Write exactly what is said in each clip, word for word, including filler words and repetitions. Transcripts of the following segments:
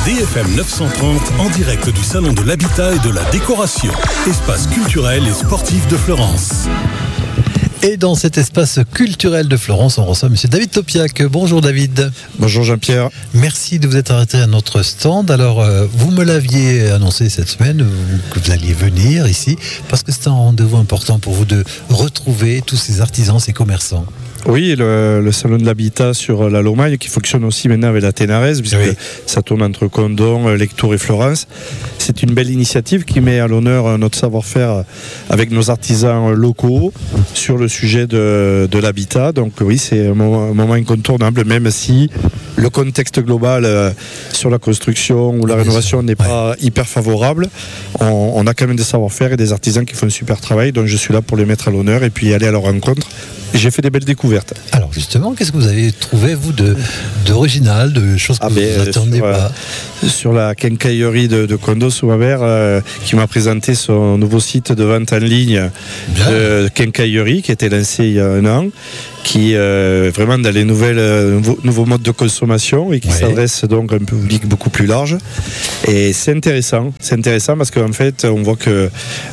D F M neuf cent trente en direct du Salon de l'Habitat et de la Décoration, espace culturel et sportif de Florence. Et dans cet espace culturel de Florence, on reçoit M. David Topiak. Bonjour David. Bonjour Jean-Pierre. Merci de vous être arrêté à notre stand. Alors, euh, vous me l'aviez annoncé cette semaine, que vous alliez venir ici, parce que c'est un rendez-vous important pour vous de retrouver tous ces artisans, ces commerçants. Oui, le, le salon de l'habitat sur la Lomagne qui fonctionne aussi maintenant avec la Ténarèse, puisque oui. ça tourne entre Condom, Lectoure et Florence. C'est une belle initiative qui met à l'honneur notre savoir-faire avec nos artisans locaux sur le sujet de, de l'habitat. Donc oui, c'est un moment, un moment incontournable, même si le contexte global euh, sur la construction ou la rénovation n'est pas ouais. hyper favorable. On, on a quand même des savoir-faire et des artisans qui font un super travail, donc je suis là pour les mettre à l'honneur et puis aller à leur rencontre. Et j'ai fait des belles découvertes. Alors justement, qu'est-ce que vous avez trouvé, vous, de, d'original, de choses que ah vous ne attendiez sur, pas euh, Sur la quincaillerie de, de Condos sous ma mère, euh, qui m'a présenté son nouveau site de vente en ligne Bien. de quincaillerie, qui a été lancé il y a un an, qui est euh, vraiment dans les nouvelles, euh, nouveaux, nouveaux modes de consommation et qui ouais. s'adresse donc à un public beaucoup plus large. Et c'est intéressant, c'est intéressant parce qu'en fait, on voit que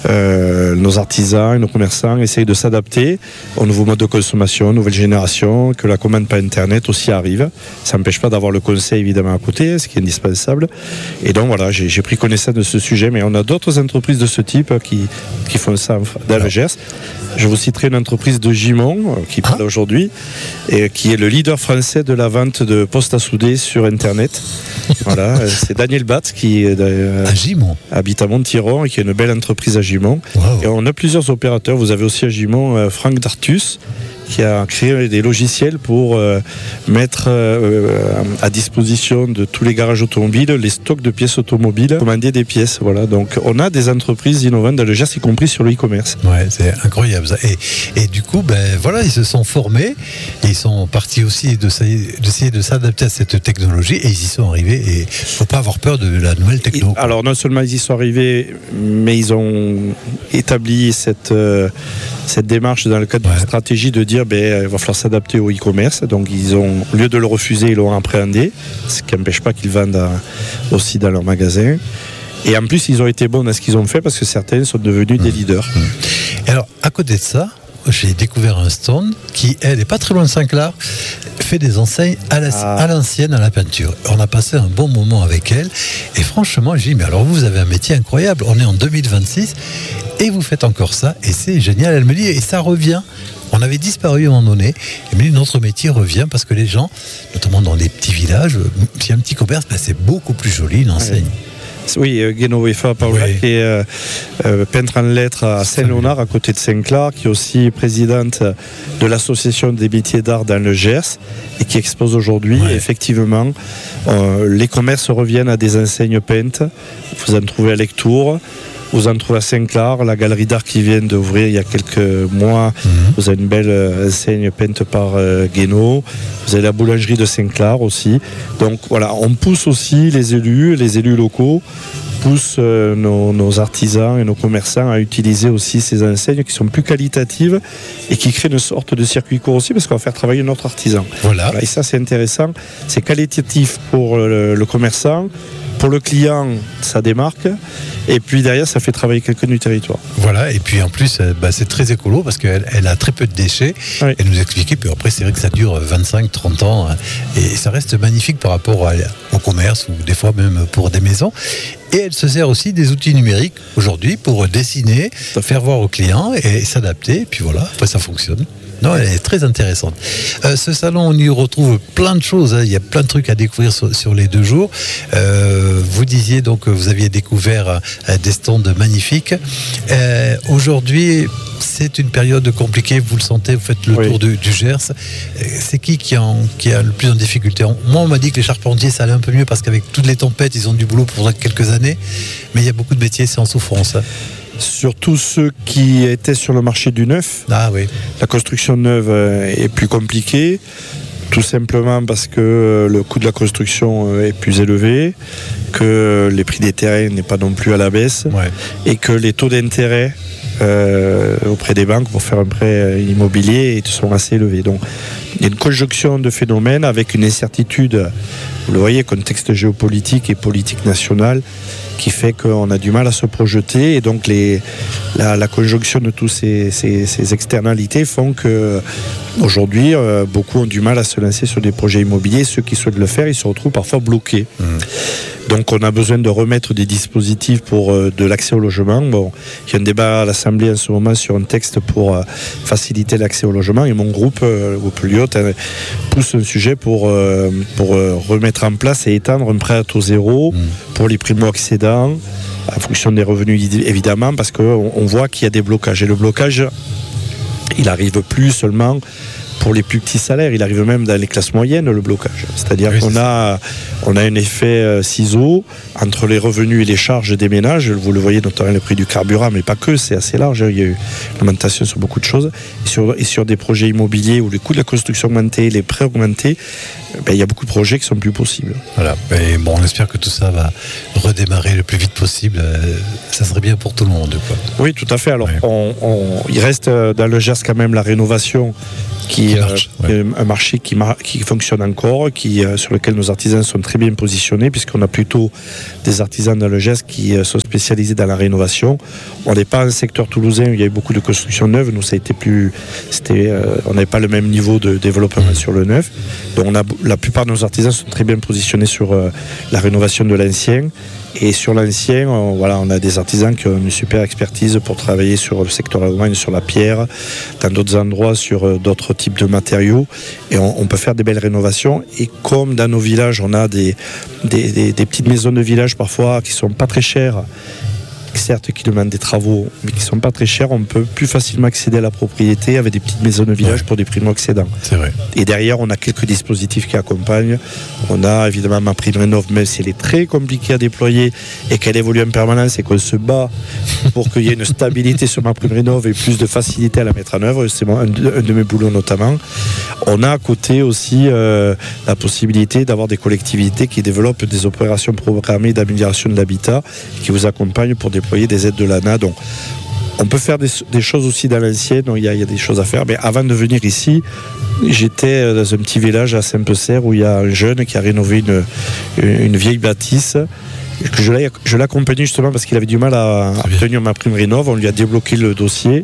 euh, nos artisans et nos commerçants essayent de s'adapter aux nouveaux modes de consommation, nouvelle génération, que la commande par Internet aussi arrive. Ça n'empêche pas d'avoir le conseil évidemment à côté, ce qui est indispensable. Et donc voilà, j'ai, j'ai pris connaissance de ce sujet, mais on a d'autres entreprises de ce type qui, qui font ça dans le Gers. Je vous citerai une entreprise de Gimont qui parle ah. aujourd'hui et qui est le leader français de la vente de postes à souder sur Internet. Voilà, c'est Daniel Batz qui euh, à Gimont. habite à Montiron et qui a une belle entreprise à Gimont. Wow. Et on a plusieurs opérateurs. Vous avez aussi à Gimont euh, Franck Dartus, qui a créé des logiciels pour euh, mettre euh, à disposition de tous les garages automobiles les stocks de pièces automobiles, commander des pièces. Voilà. Donc on a des entreprises innovantes dans le Gers, y compris sur le e-commerce. Ouais, c'est incroyable ça. Et, et du coup, ben voilà, ils se sont formés, et ils sont partis aussi d'essayer, d'essayer de s'adapter à cette technologie et ils y sont arrivés. Et il ne faut pas avoir peur de la nouvelle techno. Et, alors non seulement ils y sont arrivés, mais ils ont établi cette euh, cette démarche dans le cadre ouais. d'une stratégie de dire ben, il va falloir s'adapter au e-commerce. Donc ils ont, au lieu de le refuser, ils l'ont appréhendé, ce qui n'empêche pas qu'ils vendent à, aussi dans leur magasin. Et en plus, ils ont été bons dans ce qu'ils ont fait parce que certains sont devenus mmh. des leaders. Mmh. Et alors, à côté de ça, j'ai découvert un stand qui, elle, n'est pas très loin de Saint-Clar, fait des enseignes à, la, ah. à l'ancienne, à la peinture. On a passé un bon moment avec elle et franchement, j'ai dit, mais alors vous avez un métier incroyable, on est en deux mille vingt-six et vous faites encore ça et c'est génial. Elle me dit, et ça revient. On avait disparu à un moment donné, mais notre métier revient parce que les gens, notamment dans les petits villages, s'il y a un petit commerce, ben c'est beaucoup plus joli une enseigne. Oui, euh, Genovefa Paola, oui. qui est euh, euh, peintre en lettres à Saint-Léonard, à côté de Saint-Clar, qui est aussi présidente de l'association des métiers d'art dans le Gers et qui expose aujourd'hui. Ouais. Effectivement, euh, les commerces reviennent à des enseignes peintes. Vous en trouvez à Lectoure. Vous en trouvez à Saint-Clar, la galerie d'art qui vient d'ouvrir il y a quelques mois. Mmh. Vous avez une belle enseigne peinte par euh, Guénaud. Vous avez la boulangerie de Saint-Clar aussi. Donc voilà, on pousse aussi les élus, les élus locaux, poussent euh, nos, nos artisans et nos commerçants à utiliser aussi ces enseignes qui sont plus qualitatives et qui créent une sorte de circuit court aussi parce qu'on va faire travailler notre artisan. Voilà. Voilà, et ça c'est intéressant. C'est qualitatif pour le, le commerçant. Pour le client, ça démarque. Et puis derrière, ça fait travailler quelqu'un du territoire. Voilà, et puis en plus, bah, c'est très écolo parce qu'elle elle a très peu de déchets. Oui. Elle nous expliquait, puis après, c'est vrai que ça dure vingt-cinq trente ans. Et ça reste magnifique par rapport à, au commerce ou des fois même pour des maisons. Et elle se sert aussi des outils numériques aujourd'hui pour dessiner, faire voir aux clients et s'adapter. Et puis voilà, après, ça fonctionne. Non, elle est très intéressante. Euh, ce salon, on y retrouve plein de choses. Hein. Il y a plein de trucs à découvrir sur, sur les deux jours. Euh, vous disiez donc que vous aviez découvert euh, des stands magnifiques. Euh, aujourd'hui, c'est une période compliquée. Vous le sentez, vous faites le oui. tour du, du Gers. C'est qui qui, en, qui a le plus en difficulté? Moi, on m'a dit que les charpentiers, ça allait un peu mieux parce qu'avec toutes les tempêtes, ils ont du boulot pour quelques années. Mais il y a beaucoup de métiers, c'est en souffrance. Hein. Surtout ceux qui étaient sur le marché du neuf. Ah oui. La construction neuve est plus compliquée, tout simplement parce que le coût de la construction est plus élevé, que les prix des terrains n'est pas non plus à la baisse, ouais. et que les taux d'intérêt euh, auprès des banques pour faire un prêt immobilier sont assez élevés. Donc il y a une conjonction de phénomènes avec une incertitude, vous le voyez, contexte géopolitique et politique nationale, qui fait qu'on a du mal à se projeter. Et donc les, la, la conjonction de toutes ces, ces, ces externalités font que aujourd'hui, euh, beaucoup ont du mal à se lancer sur des projets immobiliers. Ceux qui souhaitent le faire, ils se retrouvent parfois bloqués. Mmh. Donc on a besoin de remettre des dispositifs pour euh, de l'accès au logement. Bon, il y a un débat à l'Assemblée en ce moment sur un texte pour euh, faciliter l'accès au logement. Et mon groupe, euh, le groupe Lyot, euh, pousse un sujet pour, euh, pour euh, remettre en place et étendre un prêt à taux zéro mmh. pour les primo-accédants, en fonction des revenus évidemment, parce qu'on on voit qu'il y a des blocages. Et le blocage, il n'arrive plus seulement pour les plus petits salaires, il arrive même dans les classes moyennes, le blocage. C'est-à-dire oui, qu'on c'est a, on a un effet euh, ciseau entre les revenus et les charges des ménages. Vous le voyez notamment le prix du carburant, mais pas que, c'est assez large. Il y a eu une augmentation sur beaucoup de choses. Et sur, et sur des projets immobiliers où les coûts de la construction augmentés, les prêts augmentés, ben, il y a beaucoup de projets qui sont plus possibles. Voilà. Et bon, on espère que tout ça va redémarrer le plus vite possible. Ça serait bien pour tout le monde, quoi. Oui, tout à fait. Alors, oui. on, on, il reste dans le Gers quand même la rénovation, qui, qui marche, euh, ouais. un marché qui, mar- qui fonctionne encore, qui, euh, sur lequel nos artisans sont très bien positionnés, puisqu'on a plutôt des artisans dans le Gers qui euh, sont spécialisés dans la rénovation. On n'est pas un secteur toulousain où il y a eu beaucoup de construction neuve. Nous, ça a été plus, c'était, euh, on n'avait pas le même niveau de développement mmh. sur le neuf. Donc, on a, la plupart de nos artisans sont très bien positionnés sur euh, la rénovation de l'ancien. Et sur l'ancien, on, voilà, on a des artisans qui ont une super expertise pour travailler sur le secteur allemagne, sur la pierre, dans d'autres endroits, sur euh, d'autres types de matériaux. Et on, on peut faire des belles rénovations. Et comme dans nos villages, on a des, des, des, des petites maisons de village parfois qui ne sont pas très chères, certes qui demandent des travaux, mais qui ne sont pas très chers, on peut plus facilement accéder à la propriété avec des petites maisons de village ouais. pour des primo-accédants. C'est vrai. Et derrière, on a quelques dispositifs qui accompagnent. On a évidemment ma prime rénov', même si elle est très compliquée à déployer et qu'elle évolue en permanence et qu'on se bat pour qu'il y ait une stabilité sur ma prime rénov' et plus de facilité à la mettre en œuvre. C'est un de, un de mes boulots notamment. On a à côté aussi euh, la possibilité d'avoir des collectivités qui développent des opérations programmées d'amélioration de l'habitat qui vous accompagnent pour déployer des aides de l'A N A. Donc on peut faire des, des choses aussi dans l'ancienne, il y, y a des choses à faire. Mais avant de venir ici, j'étais dans un petit village à Saint-Pesser où il y a un jeune qui a rénové une, une vieille bâtisse. Que je, l'ai, je l'accompagnais justement parce qu'il avait du mal à, à obtenir ma prime rénov'. On lui a débloqué le dossier.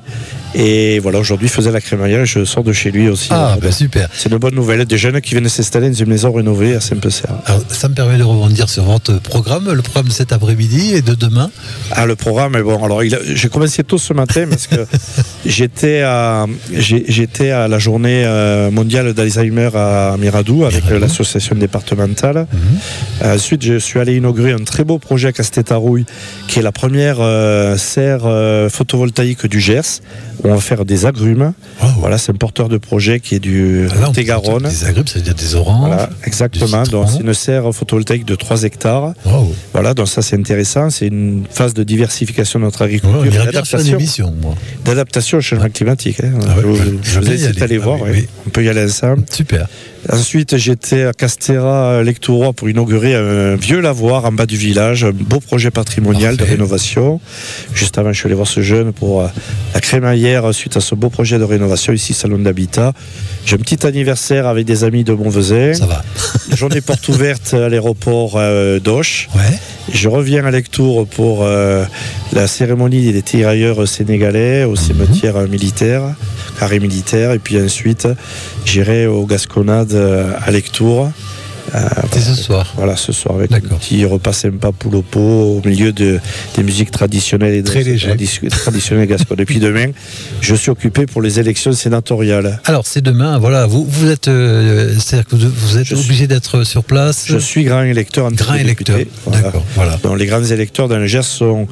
Et voilà, aujourd'hui, il faisait la crémaillère et je sors de chez lui aussi. Ah, ben super. C'est une bonne nouvelle. Des jeunes qui viennent s'installer dans une maison rénovée à Saint-Pesser. Alors, ça me permet de rebondir sur votre programme, le programme de cet après-midi et de demain. Ah, le programme, bon, alors, il a, j'ai commencé tôt ce matin parce que j'étais, à, j'ai, j'étais à la journée mondiale d'Alzheimer à Miradou avec Miradou. l'association départementale. Mm-hmm. Ensuite, je suis allé inaugurer un très beau projet à Castétarouille qui est la première euh, serre euh, photovoltaïque du Gers. On va faire des agrumes. Wow. Voilà, c'est un porteur de projet qui est du ah Lot-et-Garonne. Des agrumes, ça veut dire des oranges. Voilà, exactement. Donc c'est une serre photovoltaïque de trois hectares. Wow. Voilà, donc ça c'est intéressant. C'est une phase de diversification de notre agriculture. Ouais, on d'adaptation, émission, moi. d'adaptation au changement climatique. Hein. Ah ouais, je, je, je vous invite à aller voir. Ah oui, oui. On peut y aller ensemble. Super. Ensuite, j'étais à Castéra, Lectouroy, pour inaugurer un vieux lavoir en bas du village, un beau projet patrimonial Parfait. de rénovation. Juste avant, je suis allé voir ce jeune pour la crémaillère suite à ce beau projet de rénovation, ici, salon d'habitat. J'ai un petit anniversaire avec des amis de Montvezin. Ça va. Journée porte ouverte à l'aéroport euh, d'Auch. Ouais. Je reviens à Lectoure pour euh, la cérémonie des tirailleurs sénégalais au cimetière mmh. militaire, carré militaire. Et puis ensuite, j'irai aux Gasconnades à Lectoure. Euh, C'est ce soir. Voilà, ce soir avec D'accord. un petit repas sympa poule au pot au milieu de, des musiques traditionnelles et très léger. Tradi- traditionnelles gasconnes. Depuis demain, je suis occupé pour les élections sénatoriales. Alors c'est demain, voilà. Vous, vous êtes, euh, c'est-à-dire que vous êtes je obligé suis, d'être sur place. Je suis grand électeur. Grand électeur. Voilà. D'accord. Voilà. Donc les grands électeurs dans le Gers sont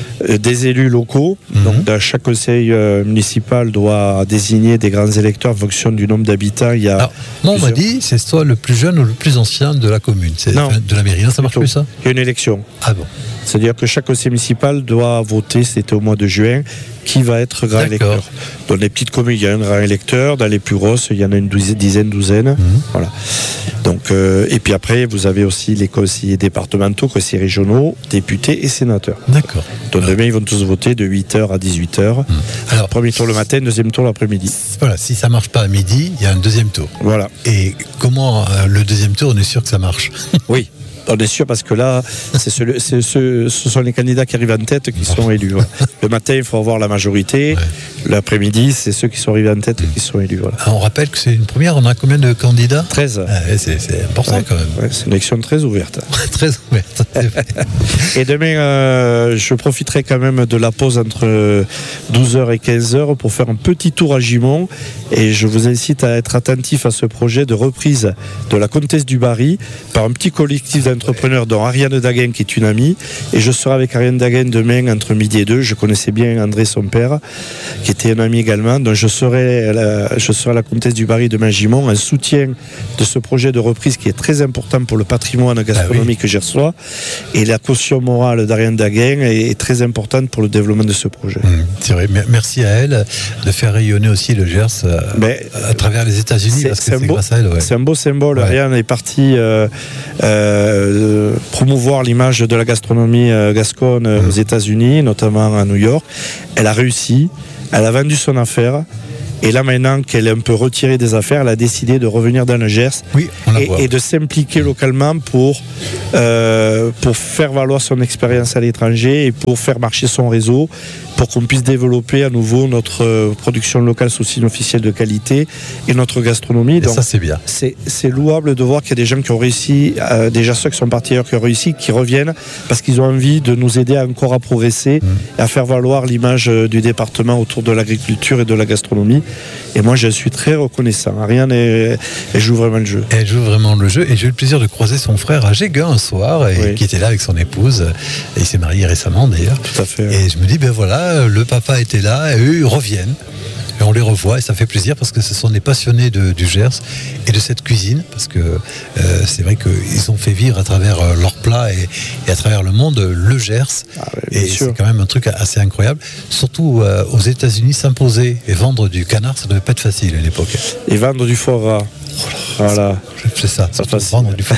des élus locaux. Mm-hmm. Donc dans chaque conseil euh, municipal doit désigner des grands électeurs en fonction du nombre d'habitants. Il y a Alors, moi, on m'a dit c'est soit le plus jeune ou le plus ancien de la commune, c'est non, de la mairie. Non, ça marche plus ça. Il y a une élection. Ah bon. C'est-à-dire que chaque conseil municipal doit voter, c'était au mois de juin, qui va être grand électeur. Dans les petites communes, il y a un grand électeur. Dans les plus grosses, il y en a une douzaine, dizaine, douzaine. Mmh. Voilà. Donc, euh, et puis après, vous avez aussi les conseillers départementaux, conseillers régionaux, députés et sénateurs. D'accord. Donc demain, ils vont tous voter de huit heures à dix-huit heures. Mmh. Alors, premier tour le matin, deuxième tour l'après-midi. Voilà, si ça ne marche pas à midi, il y a un deuxième tour. Voilà. Et comment euh, le deuxième tour, on est sûr que ça marche? Oui. On est sûr parce que là, c'est ce, c'est ce, ce sont les candidats qui arrivent en tête qui sont élus. Ouais. Le matin, il faut avoir la majorité. Ouais. L'après-midi, c'est ceux qui sont arrivés en tête mmh. qui sont élus. Voilà. On rappelle que c'est une première. On a combien de candidats? treize. Ah, c'est, c'est important ouais. quand même. Ouais, c'est une élection très ouverte. Très ouverte. Et demain, euh, je profiterai quand même de la pause entre douze heures et quinze heures pour faire un petit tour à Gimont. Et je vous incite à être attentif à ce projet de reprise de la Comtesse du Barry par un petit collectif d'entrepreneurs dont Ariane Daguin qui est une amie. Et je serai avec Ariane Daguin demain entre midi et deux. Je connaissais bien André, son père, qui était un ami également. Donc je serai à la, je serai à la Comtesse du Barry demain à Gimont, en soutien de ce projet de reprise qui est très important pour le patrimoine gastronomique ah oui. gersois. Et la caution morale d'Ariane Daguin est très importante pour le développement de ce projet. Mmh, c'est vrai. Merci à elle de faire rayonner aussi le Gers ben, à travers les États-Unis. C'est, parce que c'est, c'est beau, grâce à elle. Ouais. C'est un beau symbole. Ouais. Ariane est partie euh, euh, promouvoir l'image de la gastronomie euh, gasconne mmh. aux États-Unis, notamment à New York. Elle a réussi. Elle a vendu son affaire. Et là, maintenant qu'elle est un peu retirée des affaires, elle a décidé de revenir dans le Gers oui, et, et de s'impliquer localement pour, euh, pour faire valoir son expérience à l'étranger et pour faire marcher son réseau, pour qu'on puisse développer à nouveau notre production locale sous signe officiel de qualité et notre gastronomie. Et donc, ça, c'est bien. C'est, c'est louable de voir qu'il y a des gens qui ont réussi, euh, déjà ceux qui sont partis ailleurs qui ont réussi, qui reviennent parce qu'ils ont envie de nous aider encore à progresser mmh. et à faire valoir l'image du département autour de l'agriculture et de la gastronomie. Et moi, je suis très reconnaissant. Ariane, elle, elle joue vraiment le jeu. Elle joue vraiment le jeu. Et j'ai eu le plaisir de croiser son frère à Géguin un soir, et oui. qui était là avec son épouse. Et il s'est marié récemment, d'ailleurs. Tout à fait. Et je me dis, ben voilà, le papa était là, et eux, ils reviennent. Et on les revoit, et ça fait plaisir parce que ce sont des passionnés de, du Gers et de cette cuisine, parce que euh, c'est vrai qu'ils ont fait vivre à travers euh, leurs plats et, et à travers le monde le Gers. Ah ouais, et sûr. C'est quand même un truc assez incroyable. Surtout euh, aux États-Unis, s'imposer et vendre du canard, ça ne devait pas être facile à l'époque. Et vendre du foie gras. Voilà. C'est ça, ça vendre du foie.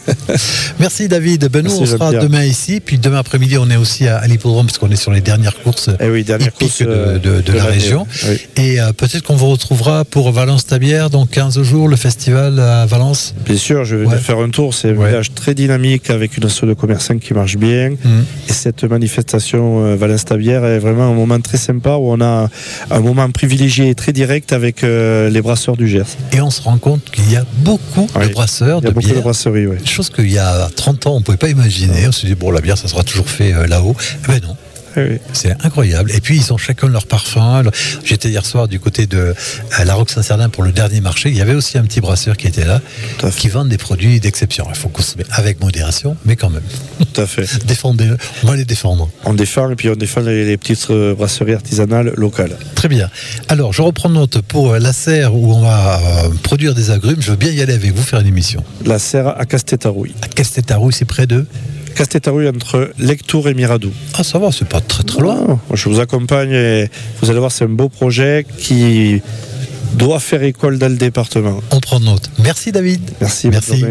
Merci David. Ben, nous, Merci, on sera Jean-Pierre. Demain ici, puis demain après-midi, on est aussi à, à l'hippodrome parce qu'on est sur les dernières courses eh oui, dernière course, de, de, de, de la région. Oui. Et euh, peut-être qu'on vous retrouvera pour Valence-Tabière dans quinze jours, le festival à Valence. Bien sûr, je vais venir ouais. faire un tour. C'est un ouais. village très dynamique avec une association de commerçants qui marche bien. Mmh. Et cette manifestation euh, Valence-Tabière est vraiment un moment très sympa où on a un moment privilégié et très direct avec euh, les brasseurs du Gers. Et on se rend compte qu'il y a beaucoup oui. de brasseurs il y a de beaucoup bière. de brasseries, oui. Chose qu'il y a trente ans, on ne pouvait pas imaginer. On se dit, bon, la bière, ça sera toujours fait euh, là-haut. Eh ben non. Oui. C'est incroyable. Et puis, ils ont chacun leur parfum. J'étais hier soir du côté de la Roque-Saint-Cernin pour le dernier marché. Il y avait aussi un petit brasseur qui était là, qui vend des produits d'exception. Il faut consommer avec modération, mais quand même. Tout à fait. Défendez, on va les défendre. On défend, et puis on défend les, les petites brasseries artisanales locales. Très bien. Alors, je reprends note pour la serre où on va euh, produire des agrumes. Je veux bien y aller avec vous, faire une émission. La serre à Castétarouille. À Castétarouille, c'est près de Castétarouille, entre Lectoure et Miradou. Ah, ça va, c'est pas très très loin. Non, je vous accompagne et vous allez voir, c'est un beau projet qui doit faire école dans le département. On prend note. Merci David. Merci. Merci.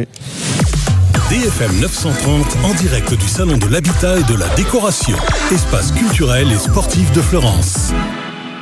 D F M neuf cent trente en direct du Salon de l'Habitat et de la Décoration. Espace culturel et sportif de Fleurance.